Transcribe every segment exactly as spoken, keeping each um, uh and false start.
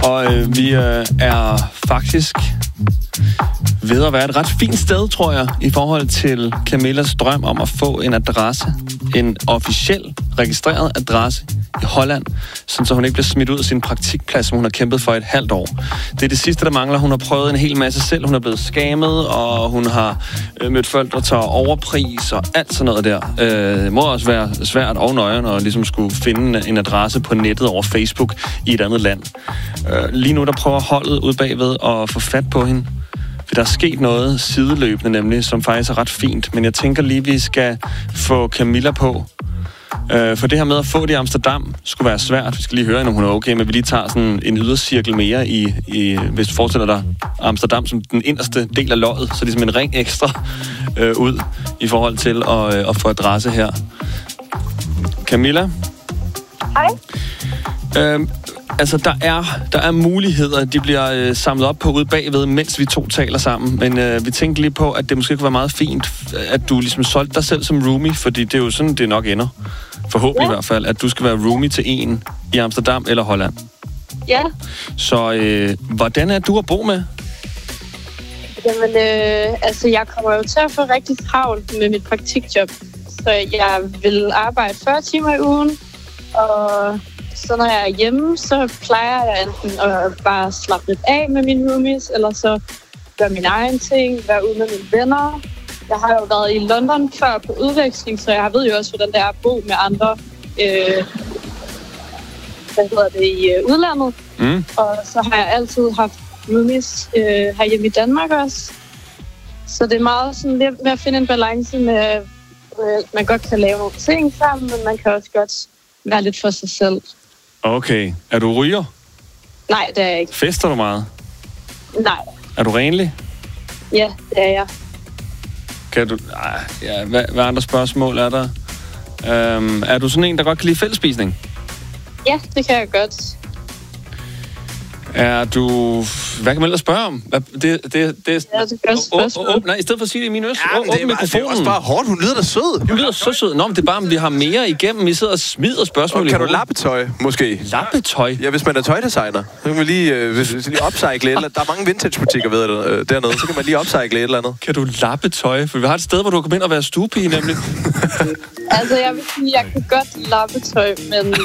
Og øh, vi øh, er faktisk ved at være et ret fint sted, tror jeg, i forhold til Camillas drøm om at få en adresse. En officiel, registreret adresse i Holland, sådan så hun ikke bliver smidt ud af sin praktikplads, som hun har kæmpet for et halvt år. Det er det sidste, der mangler. Hun har prøvet en hel masse selv. Hun er blevet skammet, og hun har øh, mødt folk, der tager overpris og alt sådan noget der. Øh, det må også være svært og nøjeren at ligesom skulle finde en adresse på nettet over Facebook i et andet land. Øh, lige nu, der prøver holdet ud bagved at få fat på hende. For der er sket noget sideløbende nemlig, som faktisk er ret fint. Men jeg tænker lige, vi skal få Camilla på. Øh, for det her med at få det i Amsterdam skulle være svært. Vi skal lige høre, om hun er okay, men vi lige tager sådan en ydercirkel mere i, i hvis du forestiller dig Amsterdam som den inderste del af løjet, så ligesom en ring ekstra øh, ud i forhold til at, øh, at få adresse her. Camilla? Hej. Øh, altså, der er, der er muligheder, de bliver øh, samlet op på ude bagved, mens vi to taler sammen. Men øh, vi tænkte lige på, at det måske kunne være meget fint, at du ligesom solgte dig selv som roomie, fordi det er jo sådan, det nok ender. Forhåbentlig ja. I hvert fald, at du skal være roomie til en i Amsterdam eller Holland. Ja. Så øh, hvordan er du at bo med? Jamen, øh, altså, jeg kommer jo til at få rigtig travlt med mit praktikjob. Så jeg vil arbejde fyrre timer i ugen, og så når jeg er hjemme, så plejer jeg enten at bare slappe lidt af med mine roomies, eller så gøre mine egne ting, være ude med mine venner. Jeg har jo været i London før på udveksling, så jeg ved jo også, hvordan det er at bo med andre øh, hvad hedder det, i øh, udlandet. Mm. Og så har jeg altid haft roomies øh, herhjemme i Danmark også. Så det er meget sådan lidt med at finde en balance med, at øh, man godt kan lave nogle ting sammen, men man kan også godt være lidt for sig selv. Okay. Er du ryger? Nej, det er jeg ikke. Fester du meget? Nej. Er du renlig? Ja, det er jeg. Kan du... Ej, ja, hvad, hvad andre spørgsmål er der? Øhm, er du sådan en, der godt kan lide fællesspisning? Ja, det kan jeg godt. Er du... Hvad kan man ellers spørge om? Det, det, det, det, ja, det er spørgsmål. Å, å, nej, i stedet for at sige det i min øst. Ja, det, er, det er også bare hårdt. Hun lyder da sød. Hun lyder så sød. Nå, men det er bare, om vi har mere igennem. Vi sidder og smider spørgsmål. Og kan du lappetøj, måske? Lappetøj? Ja, hvis man er tøjdesigner. Så kan man lige, øh, hvis, hvis lige upcycle eller der er mange vintage-butikker ved det, øh, dernede. Så kan man lige upcycle et eller andet. Kan du lappetøj? For vi har et sted, hvor du kan komme ind og være stuepige, nemlig. Altså, jeg vil sige, jeg kan godt lappetøj, men...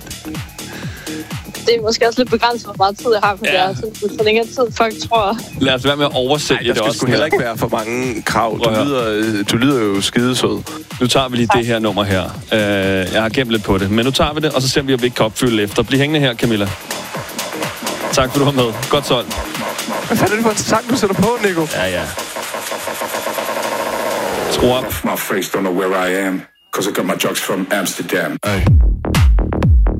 Det er måske også lidt begrænset, hvor meget tid jeg har på ja. det. Så, så længe tid folk tror... Lad os være med at oversælge det også. Der skal sgu heller ikke være for mange krav. Du lyder, du lyder jo skidesød. Nu tager vi lige tak. Det her nummer her. Uh, jeg har gemt lidt på det. Men nu tager vi det, og så ser vi, om vi ikke kan opfylde efter. Bliv hængende her, Camilla. Tak, for du var med. Godt solgt. Hvad fanden er det for en sang, du sætter på, Nico? Ja, ja. Skru op. My face don't know where I am, cause I got my drugs from Amsterdam. Hey.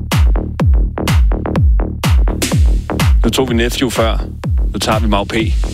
Nu tog vi Nephew før. Nu tager vi Mau P.